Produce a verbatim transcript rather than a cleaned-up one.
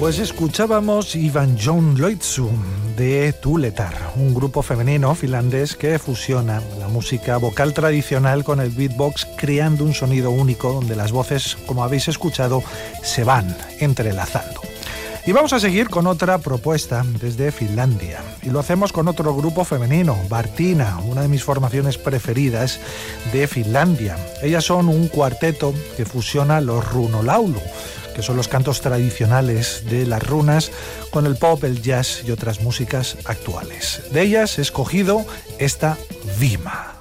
Pues escuchábamos Ivan John Loitsu de Tuletar, un grupo femenino finlandés que fusiona la música vocal tradicional con el beatbox, creando un sonido único donde las voces, como habéis escuchado, se van entrelazando. Y vamos a seguir con otra propuesta desde Finlandia. Y lo hacemos con otro grupo femenino, Bartina, una de mis formaciones preferidas de Finlandia. Ellas son un cuarteto que fusiona los runolaulu, que son los cantos tradicionales de las runas, con el pop, el jazz y otras músicas actuales. De ellas he escogido esta Vima.